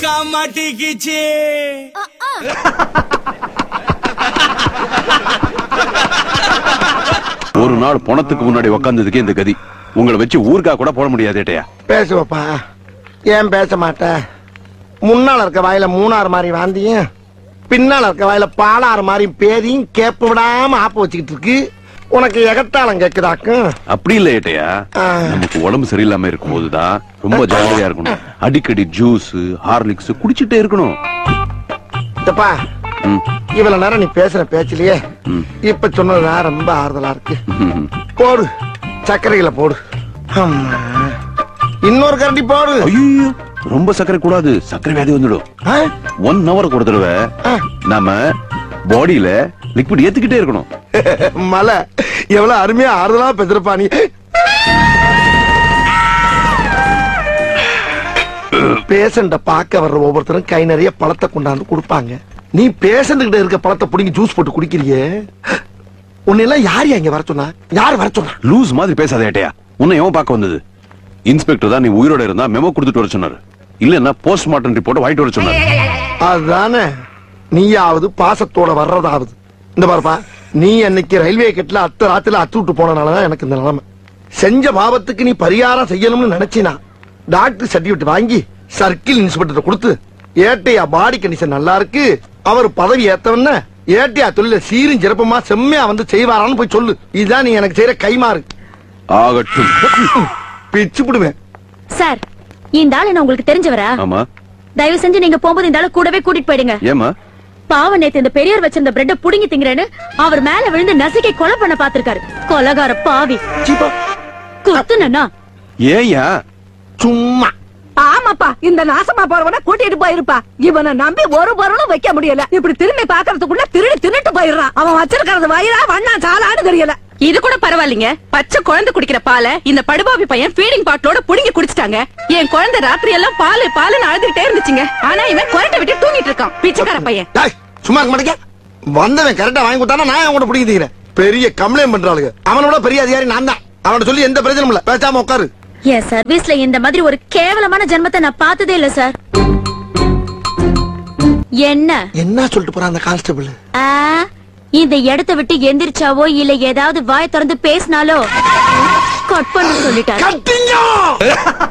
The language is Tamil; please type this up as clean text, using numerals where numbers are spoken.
ஊர்கா மாட்டிக்கிச்சு. ஒரு நாள் பணத்துக்கு முன்னாடி உக்காந்ததுக்கு இந்த கதி. உங்களை வச்சு ஊர்கா கூட போட முடியாது. ஏட்டையா பேசுவப்பா, ஏன் பேச மாட்டேன்? முன்னால இருக்க வாயில மூணாறு மாதிரி வாந்தியும், பின்னால இருக்க வாயில பாலாறு மாதிரி பேதியும் கேப்ப விடாம ஆப்ப வச்சுக்கிட்டு இருக்கு. உனக்கு எகத்தாளம் கேக்குதாக்கும்? அப்படி இல்ல ஏட்டையா, நமக்கு உடம்பு சரியில்லாம இருக்கும் போதுதான் ரொம்ப ஜாலியா இருக்கணும். அடிக்கடி ஜூஸ் ஹார்லிக்ஸ் குடிச்சிட்டே இருக்கணும். இவ்வளவு நேரம் நீ பேசுற பேச்சிலேயே இப்ப சொன்னதுதான் ரொம்ப ஆறுதலா இருக்கு. போடு, சர்க்கரைகளை போடு. இன்னொரு கரண்டி போடு. ஐயோ, ரொம்ப சர்க்கரை கூடாது, சர்க்கரை வியாதி வந்துடும். 1 hour ஒரு தடவை நாம பாடியில லிக்விட் ஏத்துக்கிட்டே இருக்கணும். மலை எவ்வளவு அருமையா ஆறுதலா பேசுறப்பா நீ. பேஷண்ட பாக்க வர்ற ஒவ்வொருத்தரும் கை நிறைய பழத்தை கொண்டாந்து கொடுப்பாங்க. நீ பேஷண்ட் கிட்ட இருக்க பழத்தை புடிங்கி ஜூஸ் போட்டு குடிக்கிறியே, உன்னெல்லாம் யார் இங்க வர சொன்னா? யார் வர சொன்னா? லூஸ் மாதிரி பேசாத ஏட்டையா. உன்னை எவன் பார்க்க வந்தது? இன்ஸ்பெக்டர் தான் நீ உயிரோட இருந்தா மெமோ கொடுத்துட்டு வர சொன்னாரு. இல்லன்னா போஸ்ட்மார்ட்டம் ரிப்போர்ட் வாங்கிட்டு வர சொன்னாரு. அதுதானே, நீயாவது பாசத்தோட வர்றதாவது. இந்த பாருப்பா, நீ அன்னைக்கு ரயில்வே கெட்ல ராத்திரில அத்து விட்டு போனனாலதான் எனக்கு இந்த நிலைமை. செஞ்ச பாவத்துக்கு நீ பரிகாரம் செய்யணும்னு நினைச்சினா டாக்டர் சர்டிபிகேட் வாங்கி சர்க்கிள் இன்ஸ்பெக்டர் கொடுத்து, ஏட்டையா பாடி கண்டிஷன் நல்லா இருக்கு, அவர் பதவி ஏத்தவன ஏட்டையா தொழில சீரும் சிறப்புமா செம்மையா வந்து செய்வாரான்னு போய் சொல்லு. இதுதான் நீ எனக்கு செய்யற கைமாறு. ஆகட்டும். பிச்சு விடுவேன். சார், இந்த ஆளு நான் உங்களுக்கு தெரிஞ்சவரா? ஆமா. தயவு செஞ்சு நீங்க போகும்போது இந்த ஆளு கூடவே கூட்டிட்டு போயிடுங்க. ஏமா? பாவம், நேத்து இந்த பெரியவர் வச்சிருந்த பிரெட்ட புடுங்கி திங்கறேன்னு அவர் மேல விழுந்து நசுக்கி கொலை பண்ண பாத்திருக்காரு. கொலகார பாவி. குத்துனா ஏயா? சும்மா. ஆமாப்பா, இந்த நாசமா போறவன கூட்டிட்டு போயிருப்பா. இவனை நம்பி ஒரு பொருளும் வைக்க முடியல. இப்படி திரும்பி பாக்குறதுக்குள்ள திருடி தின்னுட்டு போயிடுறான். அவன் வச்சிருக்கிறது வயிறா வண்ணா சாலான்னு தெரியல. இது கூட பரவாயில்லைங்க. பச்சை குழந்தை குடிக்கிற பாலை இந்த படுபாவி பையன் ஃபீடிங் பாட்டிலோட புடுங்கி குடிச்சிட்டாங்க. என் குழந்தை ராத்திரி எல்லாம் பாலு பாலுன்னு அழுதுகிட்டே இருந்துச்சுங்க. ஆனா இவன் குரட்டை விட்டு தூங்கிட்டு இருக்கான். பிச்சைக்கார பையன். சும்மா இருக்க மாட்டேங்க. வந்தவன் கரெக்டா வாங்கி கொடுத்தானா நான் அவன் கூட பிடிக்கிறேன். பெரிய கம்ப்ளைண்ட் பண்றாளுங்க. அவனோட பெரிய அதிகாரி நான் தான். அவன் சொல்லி எந்த பிரச்சனையும் இல்ல, பேசாம உட்காரு. என் சர்வீஸ்ல இந்த மாதிரி ஒரு கேவலமான ஜென்மத்தை நான் பார்த்ததே இல்ல சார். என்ன சொல்லிட்டு போறான் அந்த கான்ஸ்டபிள்? இந்த இடத்தை விட்டு எந்திரிச்சாவோ இல்ல ஏதாவது வாய் திறந்து பேசினாலோ கட் பண்ண சொல்லிட்டாரு.